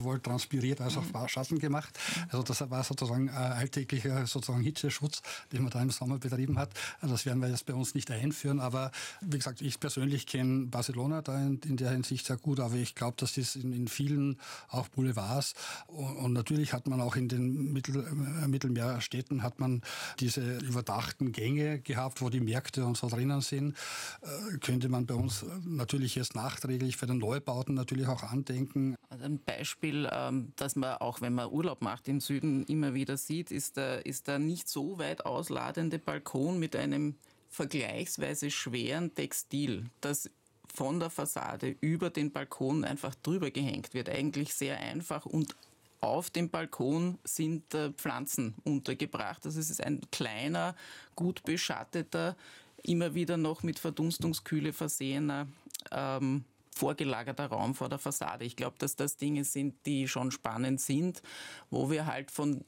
sowohl transpiriert als auch Schatten gemacht. Also das war sozusagen alltäglicher sozusagen Hitzeschutz, den man da im Sommer betrieben hat. Das werden wir jetzt bei uns nicht einführen, aber wie gesagt, ich persönlich kenne Barcelona da in der Hinsicht sehr gut, aber ich glaube, dass das in vielen auch Boulevards und natürlich hat man auch in den Mittelmeerstädten hat man diese überdachten Gänge gehabt, wo die Märkte und so drinnen sind. Könnte man bei uns natürlich jetzt nachträglich für den Neubauten natürlich auch andenken. Ein Beispiel, dass man auch, wenn man Urlaub macht im Süden, immer wieder sieht, ist der nicht so weit ausladende Balkon mit einem vergleichsweise schweren Textil, das von der Fassade über den Balkon einfach drüber gehängt wird. Eigentlich sehr einfach und auf dem Balkon sind Pflanzen untergebracht. Also es ist ein kleiner, gut beschatteter, immer wieder noch mit Verdunstungskühle versehener vorgelagerter Raum vor der Fassade. Ich glaube, dass das Dinge sind, die schon spannend sind, wo wir halt von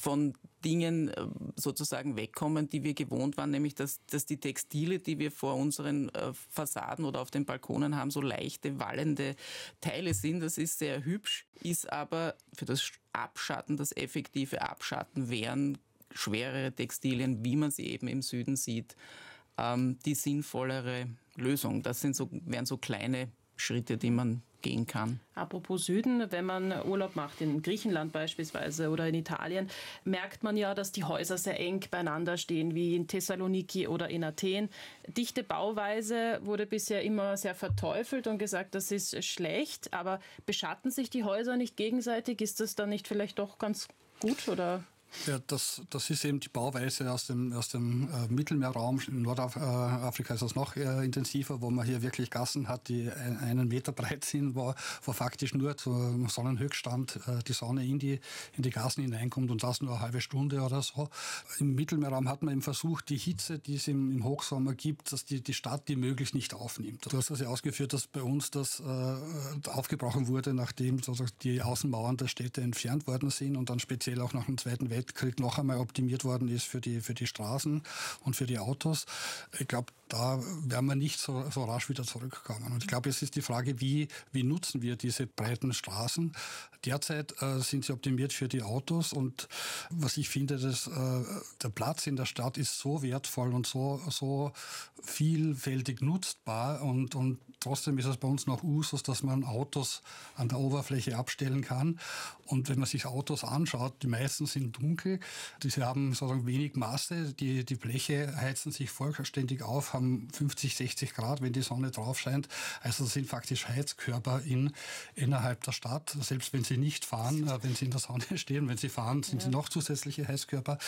Dingen sozusagen wegkommen, die wir gewohnt waren, nämlich dass die Textile, die wir vor unseren Fassaden oder auf den Balkonen haben, so leichte, wallende Teile sind. Das ist sehr hübsch, ist aber für das Abschatten, das effektive Abschatten wären schwerere Textilien, wie man sie eben im Süden sieht, die sinnvollere Lösung. Das wären so kleine Schritte, die man gehen kann. Apropos Süden, wenn man Urlaub macht in Griechenland beispielsweise oder in Italien, merkt man ja, dass die Häuser sehr eng beieinander stehen, wie in Thessaloniki oder in Athen. Dichte Bauweise wurde bisher immer sehr verteufelt und gesagt, das ist schlecht, aber beschatten sich die Häuser nicht gegenseitig? Ist das dann nicht vielleicht doch ganz gut, oder? Ja, das ist eben die Bauweise aus dem Mittelmeerraum. In Nordafrika ist das noch intensiver, wo man hier wirklich Gassen hat, die einen Meter breit sind, wo faktisch nur zum Sonnenhöchststand die Sonne in die Gassen hineinkommt und das nur eine halbe Stunde oder so. Im Mittelmeerraum hat man eben versucht, die Hitze, die es im Hochsommer gibt, dass die Stadt die möglichst nicht aufnimmt. Du hast das ja ausgeführt, dass bei uns das aufgebrochen wurde, nachdem sozusagen die Außenmauern der Städte entfernt worden sind und dann speziell auch nach dem Zweiten Weltkrieg noch einmal optimiert worden ist für die Straßen und für die Autos. Ich glaube, da werden wir nicht so rasch wieder zurückkommen. Und ich glaube, jetzt ist die Frage, wie nutzen wir diese breiten Straßen? Derzeit sind sie optimiert für die Autos und was ich finde, der Platz in der Stadt ist so wertvoll und so vielfältig nutzbar und trotzdem ist es bei uns noch Usus, dass man Autos an der Oberfläche abstellen kann. Und wenn man sich Autos anschaut, die meisten sind dunkel, diese haben sozusagen wenig Masse, die Bleche heizen sich vollständig auf, haben 50, 60 Grad, wenn die Sonne drauf scheint. Also das sind faktisch Heizkörper innerhalb der Stadt, selbst wenn sie nicht fahren, wenn sie in der Sonne stehen, wenn sie fahren, sind sie noch zusätzliche Heizkörper.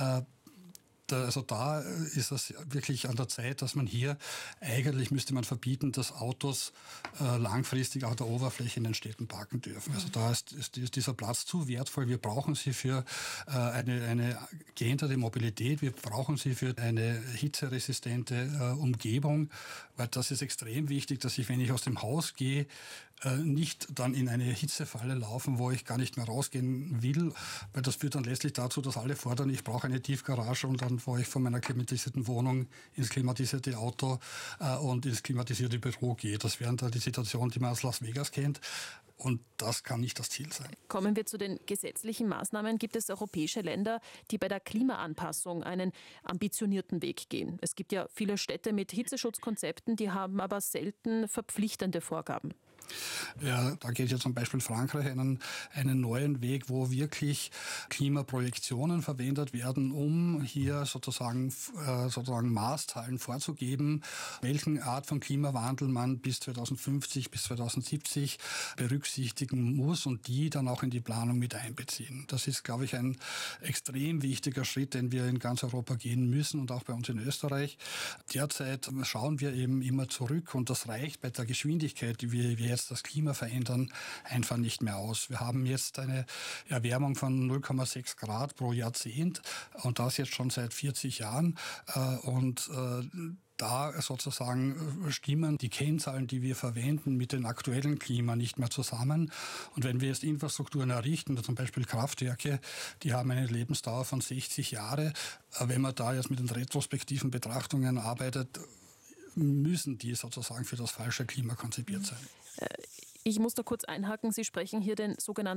Also da ist es wirklich an der Zeit, dass man hier, eigentlich müsste man verbieten, dass Autos langfristig auf der Oberfläche in den Städten parken dürfen. Also da ist dieser Platz zu wertvoll. Wir brauchen sie für eine geänderte Mobilität. Wir brauchen sie für eine hitzeresistente Umgebung, weil das ist extrem wichtig, dass ich, wenn ich aus dem Haus gehe, nicht dann in eine Hitzefalle laufen, wo ich gar nicht mehr rausgehen will, weil das führt dann letztlich dazu, dass alle fordern, ich brauche eine Tiefgarage und dann fahre ich von meiner klimatisierten Wohnung ins klimatisierte Auto und ins klimatisierte Büro gehe. Das wäre dann die Situation, die man aus Las Vegas kennt. Und das kann nicht das Ziel sein. Kommen wir zu den gesetzlichen Maßnahmen. Gibt es europäische Länder, die bei der Klimaanpassung einen ambitionierten Weg gehen? Es gibt ja viele Städte mit Hitzeschutzkonzepten, die haben aber selten verpflichtende Vorgaben. Ja, da geht ja zum Beispiel Frankreich einen neuen Weg, wo wirklich Klimaprojektionen verwendet werden, um hier sozusagen Maßzahlen vorzugeben, welchen Art von Klimawandel man bis 2050, bis 2070 berücksichtigen muss und die dann auch in die Planung mit einbeziehen. Das ist, glaube ich, ein extrem wichtiger Schritt, den wir in ganz Europa gehen müssen und auch bei uns in Österreich. Derzeit schauen wir eben immer zurück und das reicht bei der Geschwindigkeit, die wir jetzt das Klima verändern, einfach nicht mehr aus. Wir haben jetzt eine Erwärmung von 0,6 Grad pro Jahrzehnt und das jetzt schon seit 40 Jahren da sozusagen stimmen die Kennzahlen, die wir verwenden, mit dem aktuellen Klima nicht mehr zusammen. Und wenn wir jetzt Infrastrukturen errichten, zum Beispiel Kraftwerke, die haben eine Lebensdauer von 60 Jahre. Wenn man da jetzt mit den retrospektiven Betrachtungen arbeitet, müssen die sozusagen für das falsche Klima konzipiert sein. Ich muss da kurz einhaken. Sie sprechen hier den sogenannten